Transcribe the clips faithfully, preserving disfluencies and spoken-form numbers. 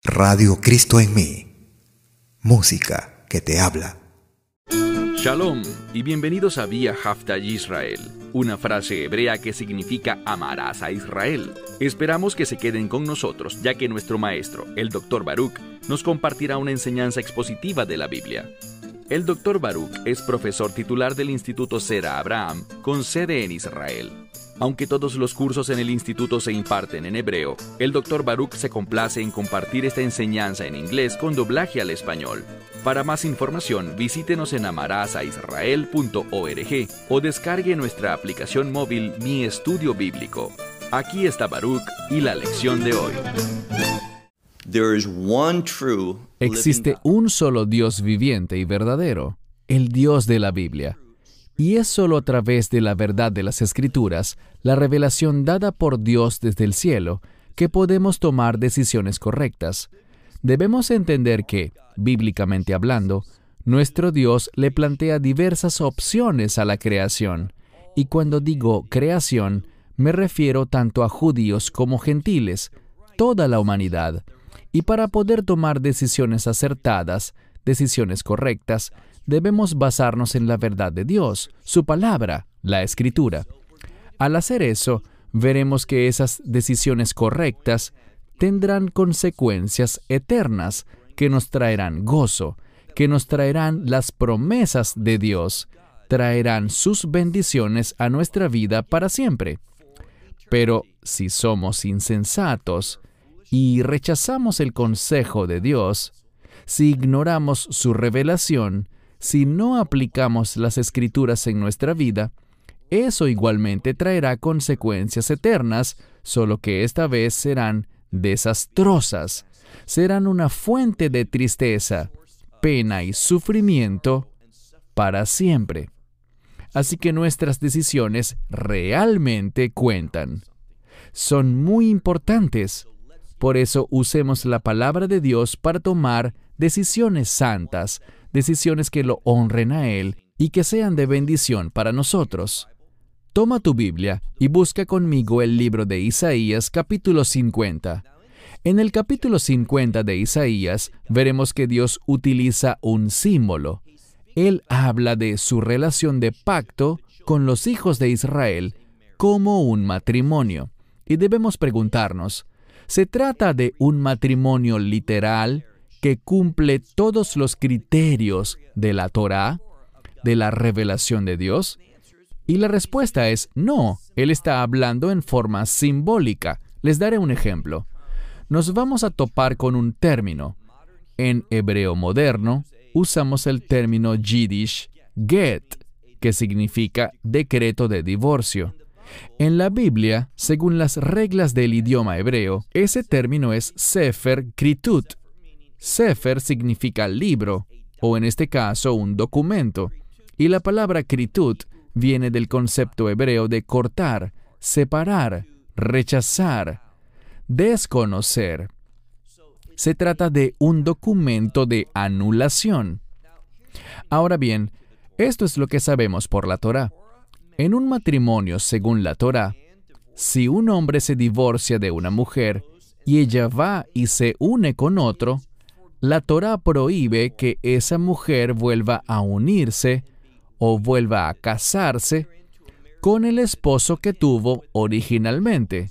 Radio Cristo en mí. Música que te habla. Shalom y bienvenidos a Vía Hafta Yisrael, una frase hebrea que significa amarás a Israel. Esperamos que se queden con nosotros, ya que nuestro maestro, el doctor Baruch, nos compartirá una enseñanza expositiva de la Biblia. El doctor Baruch es profesor titular del Instituto Sera Abraham, con sede en Israel. Aunque todos los cursos en el instituto se imparten en hebreo, el doctor Baruch se complace en compartir esta enseñanza en inglés con doblaje al español. Para más información, visítenos en amarasaisrael punto org o descargue nuestra aplicación móvil Mi Estudio Bíblico. Aquí está Baruch y la lección de hoy. Existe un solo Dios viviente y verdadero, el Dios de la Biblia. Y es solo a través de la verdad de las Escrituras, la revelación dada por Dios desde el cielo, que podemos tomar decisiones correctas. Debemos entender que, bíblicamente hablando, nuestro Dios le plantea diversas opciones a la creación. Y cuando digo creación, me refiero tanto a judíos como gentiles, toda la humanidad. Y para poder tomar decisiones acertadas, decisiones correctas, debemos basarnos en la verdad de Dios, su palabra, la Escritura. Al hacer eso, veremos que esas decisiones correctas tendrán consecuencias eternas que nos traerán gozo, que nos traerán las promesas de Dios, traerán sus bendiciones a nuestra vida para siempre. Pero si somos insensatos y rechazamos el consejo de Dios, si ignoramos su revelación, si no aplicamos las Escrituras en nuestra vida, eso igualmente traerá consecuencias eternas, solo que esta vez serán desastrosas. Serán una fuente de tristeza, pena y sufrimiento para siempre. Así que nuestras decisiones realmente cuentan. Son muy importantes. Por eso usemos la palabra de Dios para tomar decisiones santas, decisiones que lo honren a Él y que sean de bendición para nosotros. Toma tu Biblia y busca conmigo el libro de Isaías, capítulo cincuenta. En el capítulo cincuenta de Isaías, veremos que Dios utiliza un símbolo. Él habla de su relación de pacto con los hijos de Israel como un matrimonio. Y debemos preguntarnos, ¿se trata de un matrimonio literal que cumple todos los criterios de la Torá, de la revelación de Dios? Y la respuesta es no, Él está hablando en forma simbólica. Les daré un ejemplo. Nos vamos a topar con un término. En hebreo moderno, usamos el término yiddish get, que significa decreto de divorcio. En la Biblia, según las reglas del idioma hebreo, ese término es sefer kritut. Sefer significa libro, o en este caso un documento, y la palabra kritut viene del concepto hebreo de cortar, separar, rechazar, desconocer. Se trata de un documento de anulación. Ahora bien, esto es lo que sabemos por la Torá. En un matrimonio según la Torá, si un hombre se divorcia de una mujer y ella va y se une con otro, la Torá prohíbe que esa mujer vuelva a unirse o vuelva a casarse con el esposo que tuvo originalmente.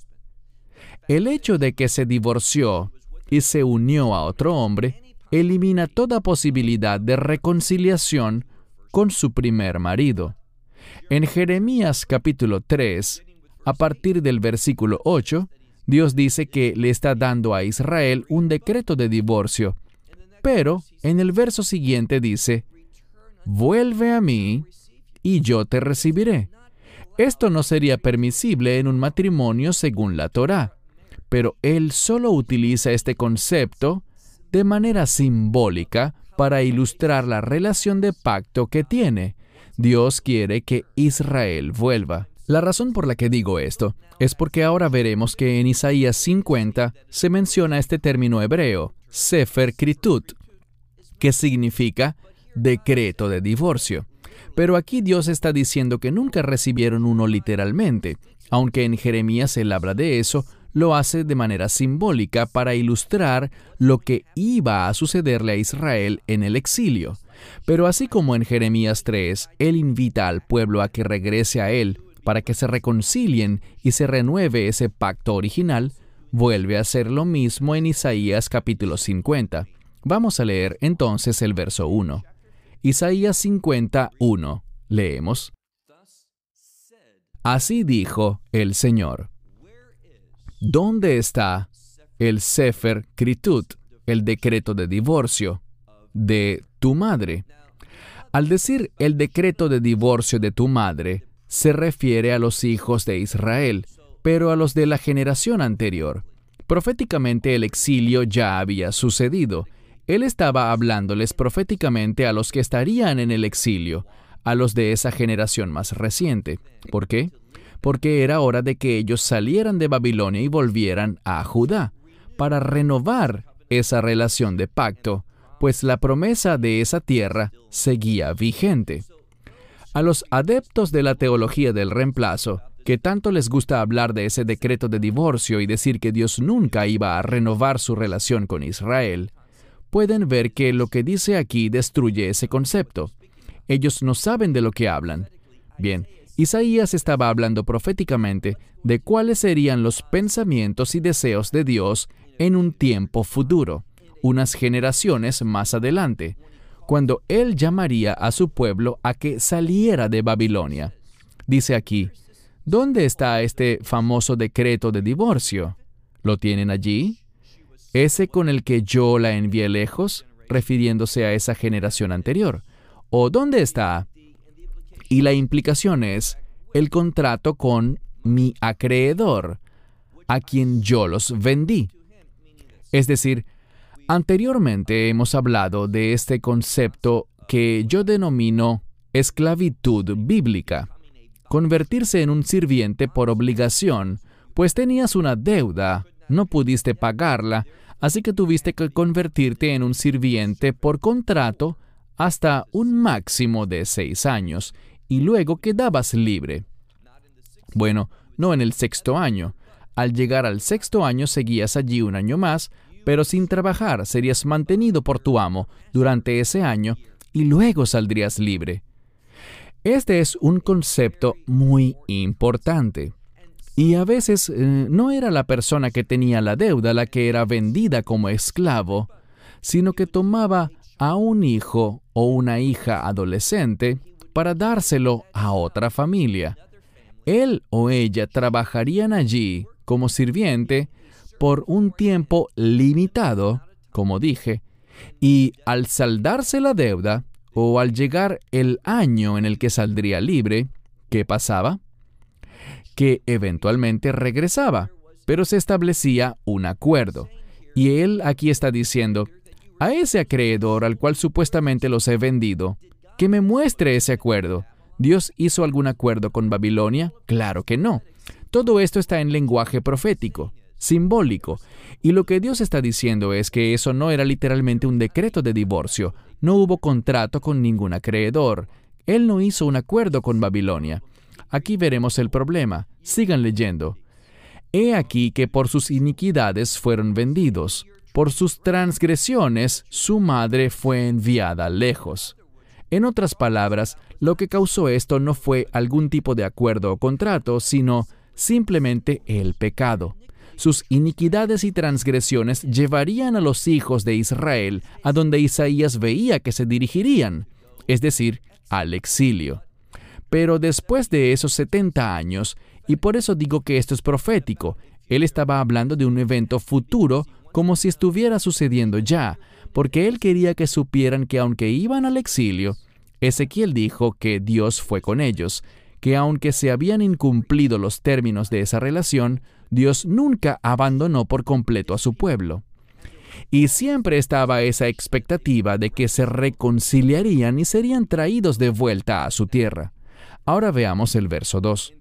El hecho de que se divorció y se unió a otro hombre elimina toda posibilidad de reconciliación con su primer marido. En Jeremías capítulo tres, a partir del versículo ocho, Dios dice que le está dando a Israel un decreto de divorcio. Pero en el verso siguiente dice, «Vuelve a mí, y yo te recibiré». Esto no sería permisible en un matrimonio según la Torá, pero Él solo utiliza este concepto de manera simbólica para ilustrar la relación de pacto que tiene. Dios quiere que Israel vuelva. La razón por la que digo esto es porque ahora veremos que en Isaías cincuenta se menciona este término hebreo, sefer kritut, que significa decreto de divorcio. Pero aquí Dios está diciendo que nunca recibieron uno literalmente, aunque en Jeremías él habla de eso, lo hace de manera simbólica para ilustrar lo que iba a sucederle a Israel en el exilio. Pero así como en Jeremías tres, Él invita al pueblo a que regrese a Él para que se reconcilien y se renueve ese pacto original, vuelve a hacer lo mismo en Isaías capítulo cincuenta. Vamos a leer entonces el verso uno. Isaías cincuenta, uno. Leemos. Así dijo el Señor. ¿Dónde está el Sefer Kritut, el decreto de divorcio de tu madre? Al decir el decreto de divorcio de tu madre, se refiere a los hijos de Israel, pero a los de la generación anterior. Proféticamente el exilio ya había sucedido. Él estaba hablándoles proféticamente a los que estarían en el exilio, a los de esa generación más reciente. ¿Por qué? Porque era hora de que ellos salieran de Babilonia y volvieran a Judá, para renovar esa relación de pacto, pues la promesa de esa tierra seguía vigente. A los adeptos de la teología del reemplazo, que tanto les gusta hablar de ese decreto de divorcio y decir que Dios nunca iba a renovar su relación con Israel, pueden ver que lo que dice aquí destruye ese concepto. Ellos no saben de lo que hablan. Bien, Isaías estaba hablando proféticamente de cuáles serían los pensamientos y deseos de Dios en un tiempo futuro, unas generaciones más adelante, cuando Él llamaría a su pueblo a que saliera de Babilonia. Dice aquí, ¿dónde está este famoso decreto de divorcio? ¿Lo tienen allí? ¿Ese con el que yo la envié lejos, refiriéndose a esa generación anterior? ¿O dónde está? Y la implicación es el contrato con mi acreedor, a quien yo los vendí. Es decir, anteriormente hemos hablado de este concepto que yo denomino esclavitud bíblica. Convertirse en un sirviente por obligación, pues tenías una deuda, no pudiste pagarla, así que tuviste que convertirte en un sirviente por contrato hasta un máximo de seis años, y luego quedabas libre. Bueno, no en el sexto año. Al llegar al sexto año seguías allí un año más, pero sin trabajar serías mantenido por tu amo durante ese año y luego saldrías libre. Este es un concepto muy importante. Y a veces eh, no era la persona que tenía la deuda la que era vendida como esclavo, sino que tomaba a un hijo o una hija adolescente para dárselo a otra familia. Él o ella trabajarían allí como sirviente por un tiempo limitado, como dije, y al saldarse la deuda o al llegar el año en el que saldría libre, ¿qué pasaba? Que eventualmente regresaba, pero se establecía un acuerdo. Y él aquí está diciendo, a ese acreedor al cual supuestamente los he vendido, que me muestre ese acuerdo. ¿Dios hizo algún acuerdo con Babilonia? Claro que no. Todo esto está en lenguaje profético, simbólico, y lo que Dios está diciendo es que eso no era literalmente un decreto de divorcio. No hubo contrato con ningún acreedor. Él no hizo un acuerdo con Babilonia. Aquí veremos el problema. Sigan leyendo. He aquí que por sus iniquidades fueron vendidos. Por sus transgresiones su madre fue enviada lejos. En otras palabras, lo que causó esto no fue algún tipo de acuerdo o contrato, sino simplemente el pecado. Sus iniquidades y transgresiones llevarían a los hijos de Israel a donde Isaías veía que se dirigirían, es decir, al exilio. Pero después de esos setenta años, y por eso digo que esto es profético, él estaba hablando de un evento futuro como si estuviera sucediendo ya, porque él quería que supieran que aunque iban al exilio, Ezequiel dijo que Dios fue con ellos, que aunque se habían incumplido los términos de esa relación, Dios nunca abandonó por completo a su pueblo. Y siempre estaba esa expectativa de que se reconciliarían y serían traídos de vuelta a su tierra. Ahora veamos el verso dos.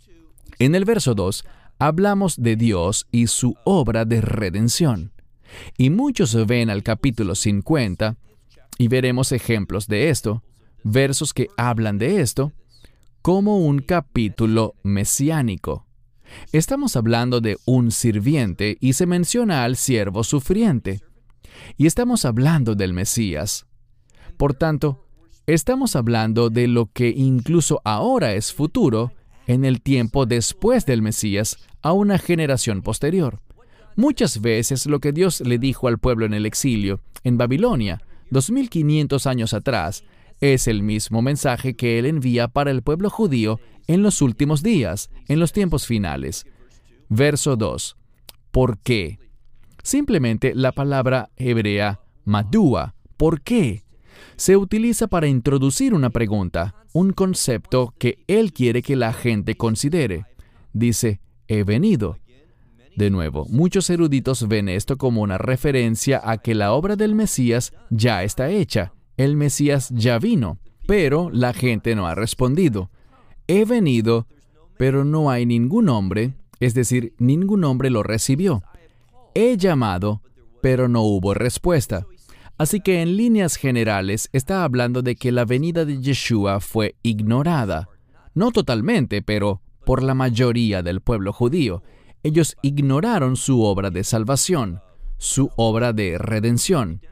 En el verso dos hablamos de Dios y su obra de redención. Y muchos ven al capítulo cincuenta, y veremos ejemplos de esto, versos que hablan de esto, como un capítulo mesiánico. Estamos hablando de un sirviente y se menciona al siervo sufriente. Y estamos hablando del Mesías. Por tanto, estamos hablando de lo que incluso ahora es futuro, en el tiempo después del Mesías, a una generación posterior. Muchas veces lo que Dios le dijo al pueblo en el exilio, en Babilonia, dos mil quinientos años atrás, es el mismo mensaje que Él envía para el pueblo judío en los últimos días, en los tiempos finales. Verso dos. ¿Por qué? Simplemente la palabra hebrea madúa, ¿por qué? Se utiliza para introducir una pregunta, un concepto que Él quiere que la gente considere. Dice, he venido. De nuevo, muchos eruditos ven esto como una referencia a que la obra del Mesías ya está hecha. El Mesías ya vino, pero la gente no ha respondido. He venido, pero no hay ningún hombre, es decir, ningún hombre lo recibió. He llamado, pero no hubo respuesta. Así que en líneas generales está hablando de que la venida de Yeshua fue ignorada. No totalmente, pero por la mayoría del pueblo judío. Ellos ignoraron su obra de salvación, su obra de redención.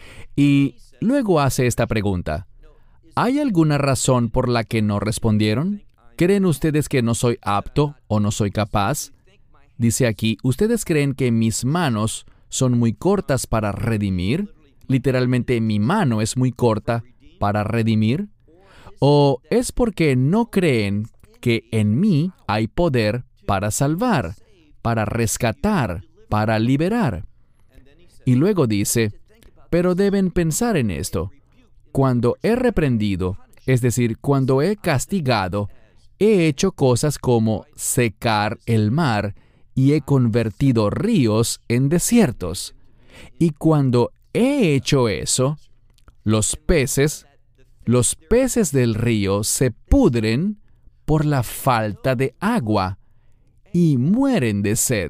Y luego hace esta pregunta. ¿Hay alguna razón por la que no respondieron? ¿Creen ustedes que no soy apto o no soy capaz? Dice aquí, ¿ustedes creen que mis manos son muy cortas para redimir? Literalmente, mi mano es muy corta para redimir. ¿O es porque no creen que en mí hay poder para salvar, para rescatar, para liberar? Y luego dice, pero deben pensar en esto. Cuando he reprendido, es decir, cuando he castigado, he hecho cosas como secar el mar y he convertido ríos en desiertos. Y cuando he hecho eso, los peces, los peces del río se pudren por la falta de agua y mueren de sed.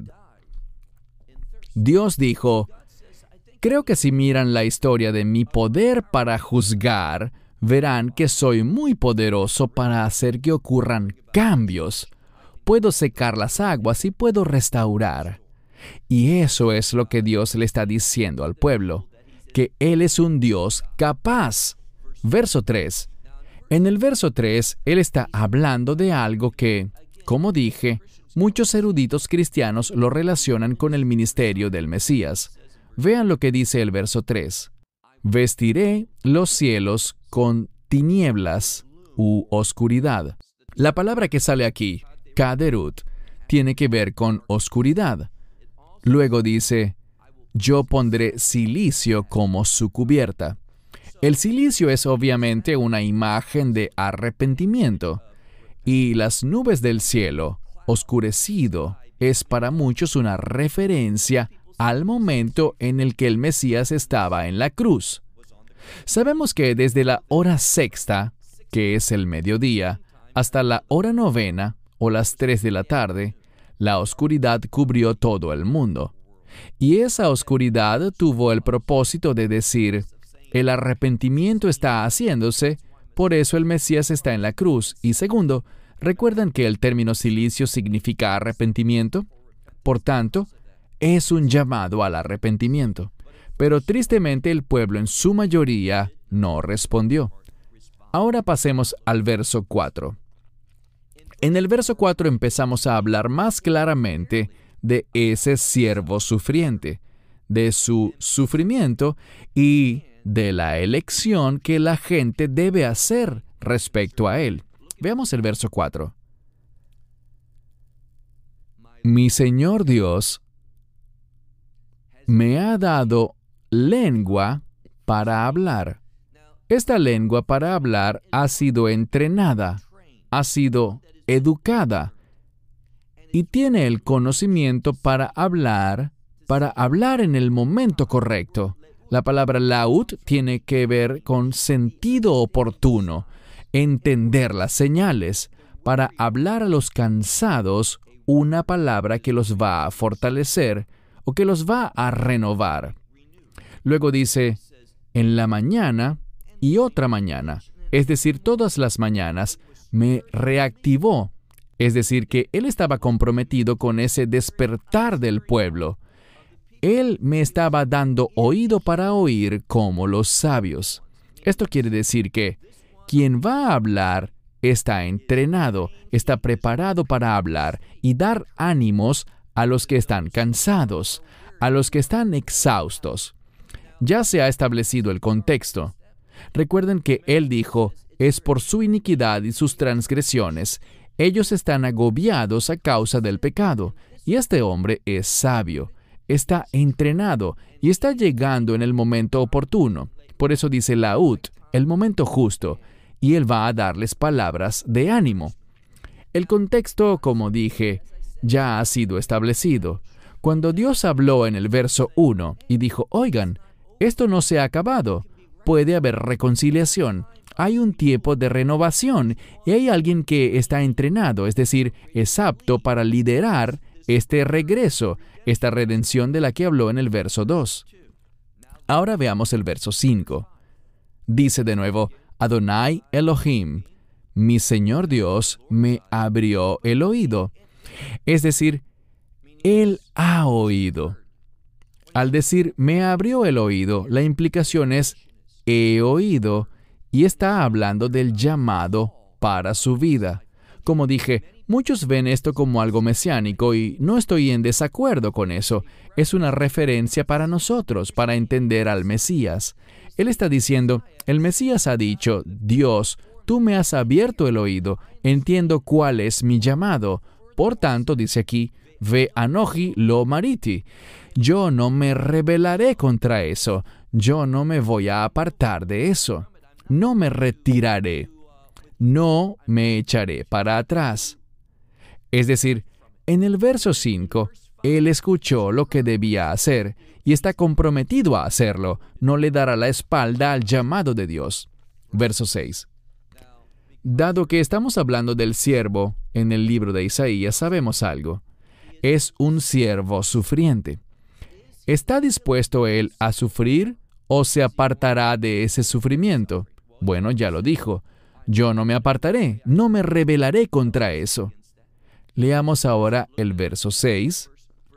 Dios dijo, creo que si miran la historia de mi poder para juzgar, verán que soy muy poderoso para hacer que ocurran cambios. Puedo secar las aguas y puedo restaurar. Y eso es lo que Dios le está diciendo al pueblo, que Él es un Dios capaz. Verso tres. En el verso tres, Él está hablando de algo que, como dije, muchos eruditos cristianos lo relacionan con el ministerio del Mesías. Vean lo que dice el verso tres. Vestiré los cielos con tinieblas u oscuridad. La palabra que sale aquí, kaderut, tiene que ver con oscuridad. Luego dice, yo pondré silicio como su cubierta. El silicio es obviamente una imagen de arrepentimiento. Y las nubes del cielo, oscurecido, es para muchos una referencia al momento en el que el Mesías estaba en la cruz. Sabemos que desde la hora sexta, que es el mediodía, hasta la hora novena, o las tres de la tarde, la oscuridad cubrió todo el mundo. Y esa oscuridad tuvo el propósito de decir, el arrepentimiento está haciéndose, por eso el Mesías está en la cruz. Y segundo, ¿recuerdan que el término silicio significa arrepentimiento? Por tanto, es un llamado al arrepentimiento. Pero tristemente el pueblo en su mayoría no respondió. Ahora pasemos al verso cuatro. En el verso cuatro empezamos a hablar más claramente de ese siervo sufriente, de su sufrimiento y de la elección que la gente debe hacer respecto a él. Veamos el verso cuatro. Mi Señor Dios me ha dado lengua para hablar. Esta lengua para hablar ha sido entrenada, ha sido educada y tiene el conocimiento para hablar, para hablar en el momento correcto. La palabra laut tiene que ver con sentido oportuno, entender las señales, para hablar a los cansados una palabra que los va a fortalecer o que los va a renovar. Luego dice, en la mañana y otra mañana, es decir, todas las mañanas, me reactivó, Es decir, que Él estaba comprometido con ese despertar del pueblo. Él me estaba dando oído para oír como los sabios. Esto quiere decir que quien va a hablar está entrenado, está preparado para hablar y dar ánimos a los que están cansados, a los que están exhaustos. Ya se ha establecido el contexto. Recuerden que Él dijo, es por su iniquidad y sus transgresiones. Ellos están agobiados a causa del pecado. Y este hombre es sabio, está entrenado y está llegando en el momento oportuno. Por eso dice Laúd, el momento justo, y Él va a darles palabras de ánimo. El contexto, como dije, ya ha sido establecido. Cuando Dios habló en el verso uno y dijo, oigan, esto no se ha acabado, puede haber reconciliación, hay un tiempo de renovación y hay alguien que está entrenado, es decir, es apto para liderar este regreso, esta redención de la que habló en el verso dos. Ahora veamos el verso cinco. Dice de nuevo, Adonai Elohim, mi Señor Dios me abrió el oído. Es decir, Él ha oído. Al decir me abrió el oído, la implicación es he oído y está hablando del llamado para su vida. Como dije, muchos ven esto como algo mesiánico y no estoy en desacuerdo con eso. Es una referencia para nosotros, para entender al Mesías. Él está diciendo, el Mesías ha dicho, Dios, tú me has abierto el oído, entiendo cuál es mi llamado. Por tanto, dice aquí, ve anoji lo mariti. Yo no me rebelaré contra eso. Yo no me voy a apartar de eso. No me retiraré. No me echaré para atrás. Es decir, en el verso cinco, Él escuchó lo que debía hacer y está comprometido a hacerlo. No le dará la espalda al llamado de Dios. Verso seis. Dado que estamos hablando del siervo en el libro de Isaías, sabemos algo. Es un siervo sufriente. ¿Está dispuesto él a sufrir o se apartará de ese sufrimiento? Bueno, ya lo dijo. Yo no me apartaré, no me rebelaré contra eso. Leamos ahora el verso seis.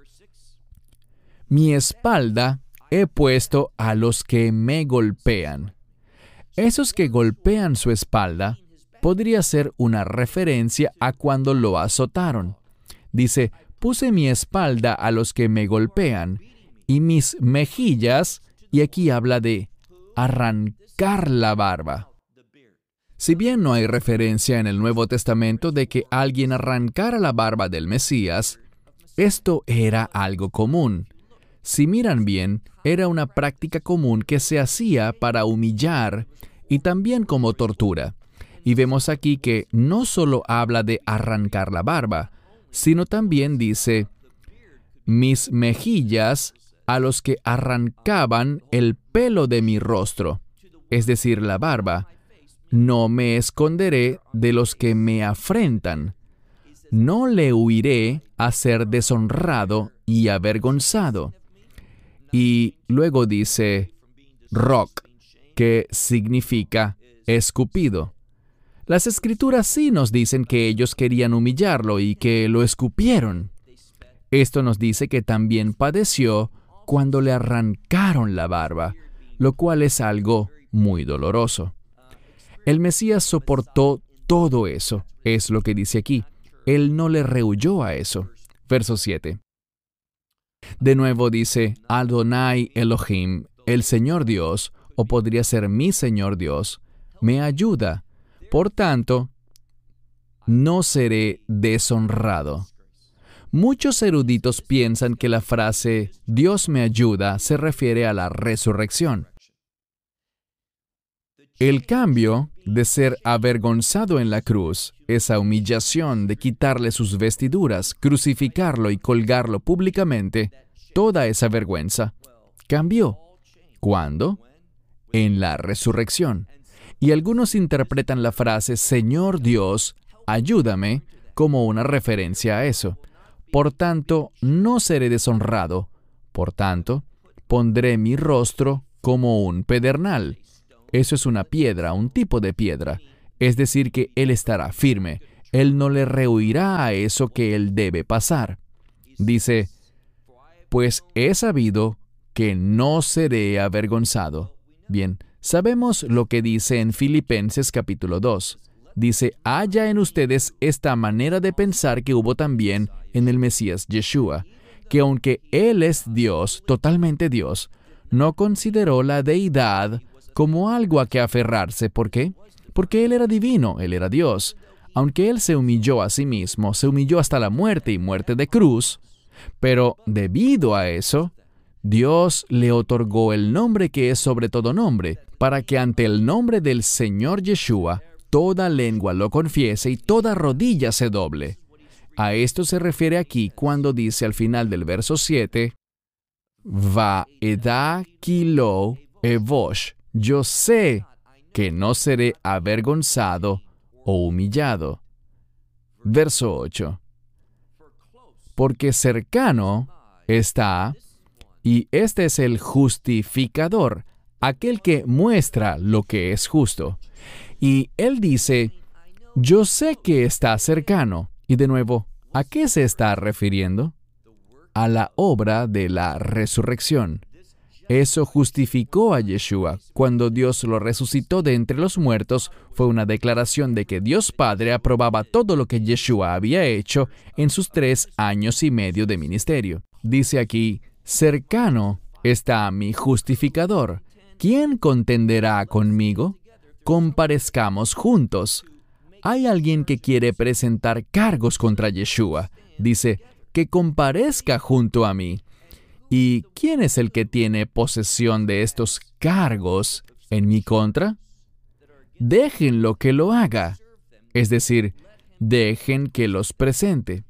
Mi espalda he puesto a los que me golpean. Esos que golpean su espalda podría ser una referencia a cuando lo azotaron. Dice, puse mi espalda a los que me golpean y mis mejillas, y aquí habla de arrancar la barba. Si bien no hay referencia en el Nuevo Testamento de que alguien arrancara la barba del Mesías, esto era algo común. Si miran bien, era una práctica común que se hacía para humillar y también como tortura. Y vemos aquí que no solo habla de arrancar la barba, sino también dice, mis mejillas a los que arrancaban el pelo de mi rostro, es decir, la barba. No me esconderé de los que me afrentan. No le huiré a ser deshonrado y avergonzado. Y luego dice, rock, que significa escupido. Las Escrituras sí nos dicen que ellos querían humillarlo y que lo escupieron. Esto nos dice que también padeció cuando le arrancaron la barba, lo cual es algo muy doloroso. El Mesías soportó todo eso, es lo que dice aquí. Él no le rehuyó a eso. Verso siete. De nuevo dice, Adonai Elohim, el Señor Dios, o podría ser mi Señor Dios, me ayuda. Por tanto, no seré deshonrado. Muchos eruditos piensan que la frase Dios me ayuda se refiere a la resurrección. El cambio de ser avergonzado en la cruz, esa humillación de quitarle sus vestiduras, crucificarlo y colgarlo públicamente, toda esa vergüenza, cambió. ¿Cuándo? En la resurrección. Y algunos interpretan la frase Señor Dios, ayúdame, como una referencia a eso. Por tanto, no seré deshonrado. Por tanto, pondré mi rostro como un pedernal. Eso es una piedra, un tipo de piedra. Es decir, que Él estará firme. Él no le rehuirá a eso que él debe pasar. Dice, pues he sabido que no seré avergonzado. Bien, sabemos lo que dice en Filipenses capítulo dos. Dice, haya en ustedes esta manera de pensar que hubo también en el Mesías Yeshua, que aunque Él es Dios, totalmente Dios, no consideró la deidad como algo a que aferrarse. ¿Por qué? Porque Él era divino, Él era Dios. Aunque Él se humilló a sí mismo, se humilló hasta la muerte y muerte de cruz, pero debido a eso, Dios le otorgó el nombre que es sobre todo nombre, para que ante el nombre del Señor Yeshua, toda lengua lo confiese y toda rodilla se doble. A esto se refiere aquí cuando dice al final del verso siete, Va edá kilo evosh, yo sé que no seré avergonzado o humillado. Verso ocho. Porque cercano está, y este es el justificador, aquel que muestra lo que es justo. Y él dice, yo sé que está cercano. Y de nuevo, ¿a qué se está refiriendo? A la obra de la resurrección. Eso justificó a Yeshua. Cuando Dios lo resucitó de entre los muertos, fue una declaración de que Dios Padre aprobaba todo lo que Yeshua había hecho en sus tres años y medio de ministerio. Dice aquí, cercano está mi justificador. ¿Quién contenderá conmigo? Comparezcamos juntos. Hay alguien que quiere presentar cargos contra Yeshua. Dice, que comparezca junto a mí. ¿Y quién es el que tiene posesión de estos cargos en mi contra? Déjenlo que lo haga. Es decir, dejen que los presente.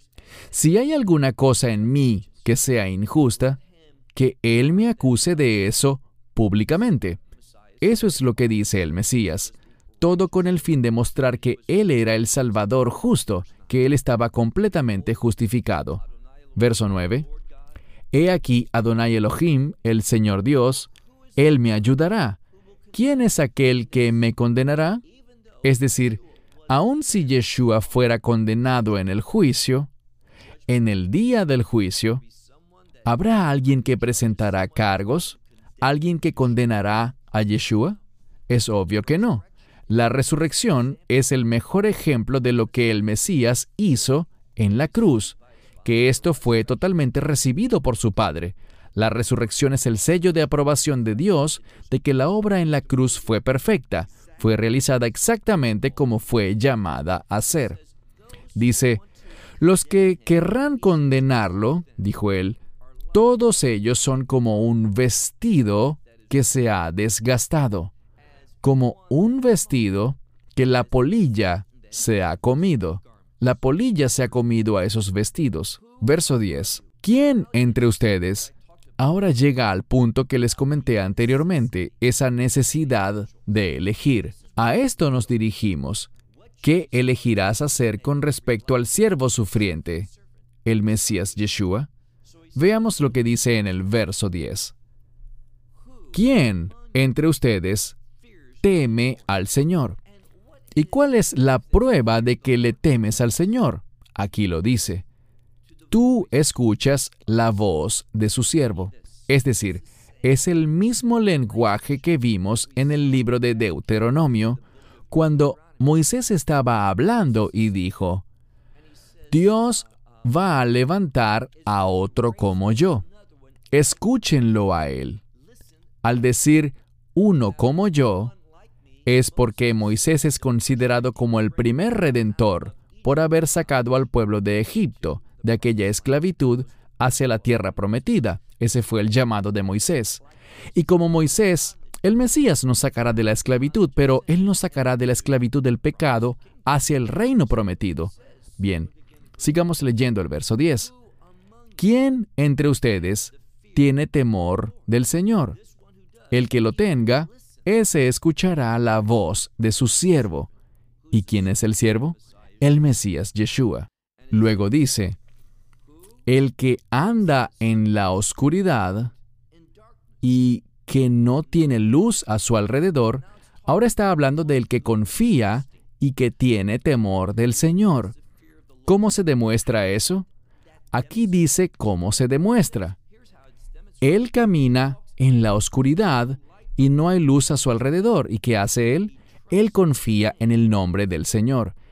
Si hay alguna cosa en mí que sea injusta, que Él me acuse de eso públicamente. Eso es lo que dice el Mesías. Todo con el fin de mostrar que Él era el Salvador justo, que Él estaba completamente justificado. Verso nueve. He aquí Adonai Elohim, el Señor Dios, Él me ayudará. ¿Quién es aquel que me condenará? Es decir, aun si Yeshua fuera condenado en el juicio, en el día del juicio, ¿habrá alguien que presentará cargos? ¿Alguien que condenará a Yeshua? Es obvio que no. La resurrección es el mejor ejemplo de lo que el Mesías hizo en la cruz, que esto fue totalmente recibido por su Padre. La resurrección es el sello de aprobación de Dios de que la obra en la cruz fue perfecta, fue realizada exactamente como fue llamada a ser. Dice, los que querrán condenarlo, dijo él, todos ellos son como un vestido que se ha desgastado, como un vestido que la polilla se ha comido. La polilla se ha comido a esos vestidos. Verso diez. ¿Quién entre ustedes? Ahora llega al punto que les comenté anteriormente, esa necesidad de elegir. A esto nos dirigimos. ¿Qué elegirás hacer con respecto al siervo sufriente, el Mesías Yeshua? Veamos lo que dice en el verso diez. ¿Quién entre ustedes teme al Señor? ¿Y cuál es la prueba de que le temes al Señor? Aquí lo dice. Tú escuchas la voz de su siervo. Es decir, es el mismo lenguaje que vimos en el libro de Deuteronomio, cuando Moisés estaba hablando y dijo, Dios va a levantar a otro como yo. Escúchenlo a él. Al decir uno como yo, es porque Moisés es considerado como el primer redentor por haber sacado al pueblo de Egipto, de aquella esclavitud, hacia la tierra prometida. Ese fue el llamado de Moisés. Y como Moisés, el Mesías nos sacará de la esclavitud, pero Él nos sacará de la esclavitud del pecado hacia el reino prometido. Bien, sigamos leyendo el verso diez. ¿Quién entre ustedes tiene temor del Señor? El que lo tenga, ese escuchará la voz de su siervo. ¿Y quién es el siervo? El Mesías Yeshua. Luego dice, el que anda en la oscuridad y que no tiene luz a su alrededor, ahora está hablando del que confía y que tiene temor del Señor. ¿Cómo se demuestra eso? Aquí dice cómo se demuestra. Él camina en la oscuridad y no hay luz a su alrededor. ¿Y qué hace él? Él confía en el nombre del Señor.